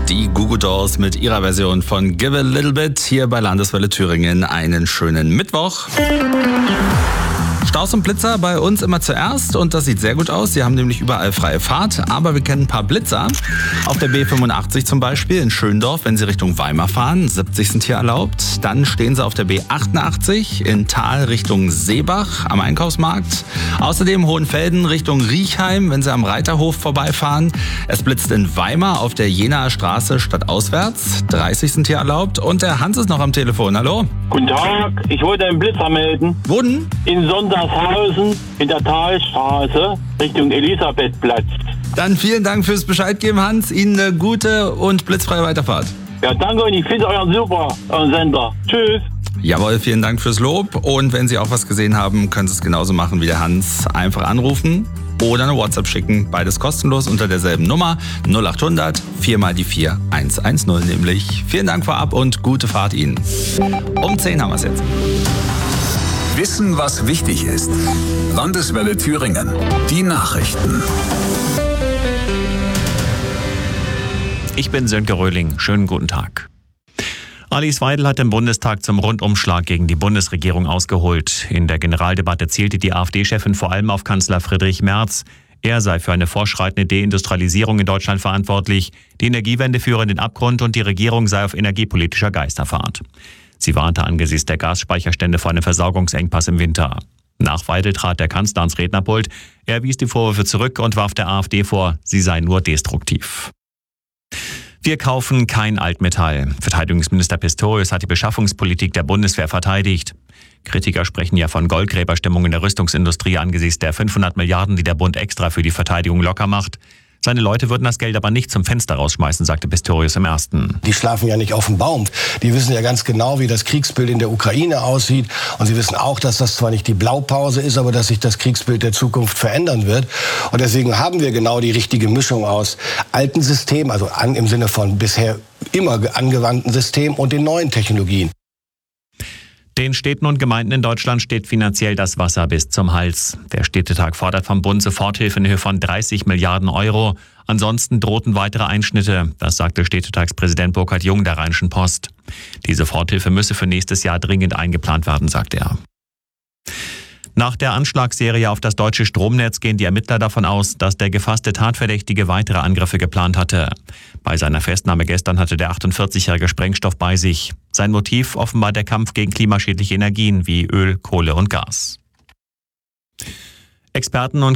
Die Goo Goo Dolls mit ihrer Version von Give a Little Bit hier bei Landeswelle Thüringen. Einen schönen Mittwoch. Staus und Blitzer bei uns immer zuerst und das sieht sehr gut aus. Sie haben nämlich überall freie Fahrt, aber wir kennen ein paar Blitzer. Auf der B85 zum Beispiel in Schöndorf, wenn Sie Richtung Weimar fahren, 70 sind hier erlaubt. Dann stehen Sie auf der B88 in Thal Richtung Seebach am Einkaufsmarkt. Außerdem Hohenfelden Richtung Riechheim, wenn Sie am Reiterhof vorbeifahren. Es blitzt in Weimar auf der Jenaer Straße stadtauswärts, 30 sind hier erlaubt. Und der Hans ist noch am Telefon, hallo? Guten Tag, ich wollte einen Blitzer melden. Wo denn? In Sondershausen in der Talstraße Richtung Elisabethplatz. Dann vielen Dank fürs Bescheid geben, Hans. Ihnen eine gute und blitzfreie Weiterfahrt. Ja, danke und ich finde euren super, euren Sender. Tschüss. Jawohl, vielen Dank fürs Lob. Und wenn Sie auch was gesehen haben, können Sie es genauso machen wie der Hans. Einfach anrufen oder eine WhatsApp schicken. Beides kostenlos unter derselben Nummer 0800 4 mal die 4 110 nämlich. Vielen Dank vorab und gute Fahrt Ihnen. Um 10 haben wir es jetzt. Wissen, was wichtig ist. Landeswelle Thüringen. Die Nachrichten. Ich bin Sönke Röhling. Schönen guten Tag. Alice Weidel hat im Bundestag zum Rundumschlag gegen die Bundesregierung ausgeholt. In der Generaldebatte zielte die AfD-Chefin vor allem auf Kanzler Friedrich Merz. Er sei für eine fortschreitende Deindustrialisierung in Deutschland verantwortlich. Die Energiewende führe in den Abgrund und die Regierung sei auf energiepolitischer Geisterfahrt. Sie warnte angesichts der Gasspeicherstände vor einem Versorgungsengpass im Winter. Nach Weidel trat der Kanzler ans Rednerpult. Er wies die Vorwürfe zurück und warf der AfD vor, sie sei nur destruktiv. Wir kaufen kein Altmetall. Verteidigungsminister Pistorius hat die Beschaffungspolitik der Bundeswehr verteidigt. Kritiker sprechen ja von Goldgräberstimmung in der Rüstungsindustrie angesichts der 500 Milliarden, die der Bund extra für die Verteidigung locker macht. Seine Leute würden das Geld aber nicht zum Fenster rausschmeißen, sagte Pistorius im Ersten. Die schlafen ja nicht auf dem Baum. Die wissen ja ganz genau, wie das Kriegsbild in der Ukraine aussieht. Und sie wissen auch, dass das zwar nicht die Blaupause ist, aber dass sich das Kriegsbild der Zukunft verändern wird. Und deswegen haben wir genau die richtige Mischung aus alten Systemen, also im Sinne von bisher immer angewandten Systemen und den neuen Technologien. Den Städten und Gemeinden in Deutschland steht finanziell das Wasser bis zum Hals. Der Städtetag fordert vom Bund Soforthilfe in Höhe von 30 Milliarden Euro. Ansonsten drohten weitere Einschnitte. Das sagte Städtetagspräsident Burkhard Jung der Rheinischen Post. Die Soforthilfe müsse für nächstes Jahr dringend eingeplant werden, sagte er. Nach der Anschlagsserie auf das deutsche Stromnetz gehen die Ermittler davon aus, dass der gefasste Tatverdächtige weitere Angriffe geplant hatte. Bei seiner Festnahme gestern hatte der 48-jährige Sprengstoff bei sich. Sein Motiv offenbar der Kampf gegen klimaschädliche Energien wie Öl, Kohle und Gas. Experten und